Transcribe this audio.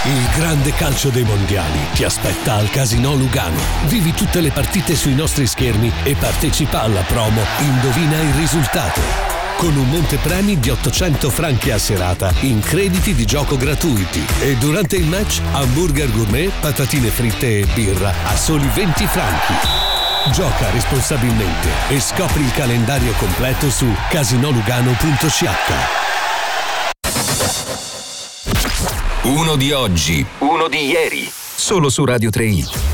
Il grande calcio dei mondiali ti aspetta al Casinò Lugano. Vivi tutte le partite sui nostri schermi e partecipa alla promo Indovina il risultato. Con un montepremi di 800 franchi a serata in crediti di gioco gratuiti. E durante il match, hamburger gourmet, patatine fritte e birra a soli 20 franchi. Gioca responsabilmente e scopri il calendario completo su casinolugano.ch. Uno di oggi, uno di ieri. Solo su Radio 3i.